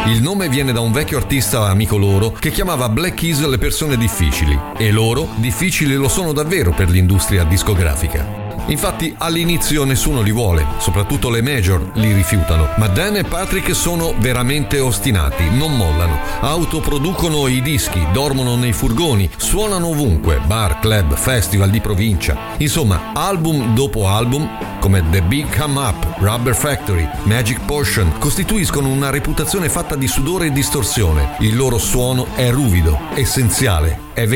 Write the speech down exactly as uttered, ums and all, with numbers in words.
Il nome viene da un vecchio artista amico loro che chiamava Black Keys le persone difficili, e loro difficili lo sono davvero per l'industria discografica. Infatti all'inizio nessuno li vuole, soprattutto le major li rifiutano, ma Dan e Patrick sono veramente ostinati, non mollano, autoproducono i dischi, dormono nei furgoni, suonano ovunque, bar, club, festival di provincia. Insomma, album dopo album, come The Big Come Up, Rubber Factory, Magic Potion, costituiscono una reputazione fatta di sudore e distorsione. Il loro suono è ruvido, essenziale, è